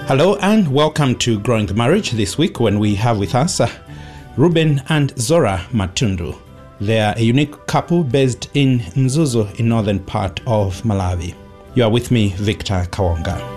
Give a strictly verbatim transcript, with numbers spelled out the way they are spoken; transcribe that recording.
Hello and welcome to Growing the Marriage this week, when we have with us uh, Ruben and Zora Matundu. They are a unique couple based in Mzuzu in northern part of Malawi. You are with me, Victor Kawonga.